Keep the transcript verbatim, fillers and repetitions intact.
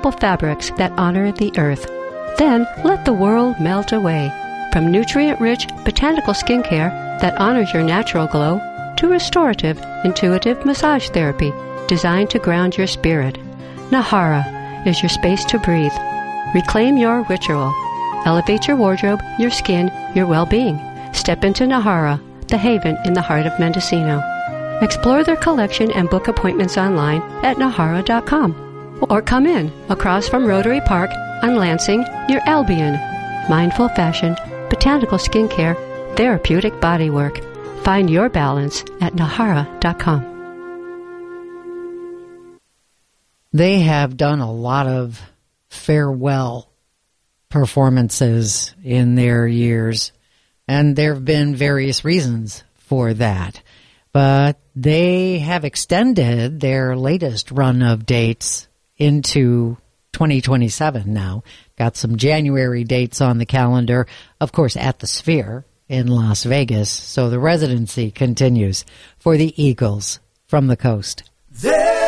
fabrics that honor the earth. Then let the world melt away. From nutrient-rich botanical skincare that honors your natural glow to restorative, intuitive massage therapy designed to ground your spirit, Nahara is your space to breathe. Reclaim your ritual. Elevate your wardrobe, your skin, your well-being. Step into Nahara, the haven in the heart of Mendocino. Explore their collection and book appointments online at nahara dot com. Or come in across from Rotary Park on Lansing near Albion. Mindful fashion, botanical skincare, therapeutic bodywork. Find your balance at nahara dot com. They have done a lot of farewell performances in their years, and there have been various reasons for that. But they have extended their latest run of dates into twenty twenty-seven now. Got some January dates on the calendar, of course, at the Sphere in Las Vegas. So the residency continues for the Eagles from the coast. There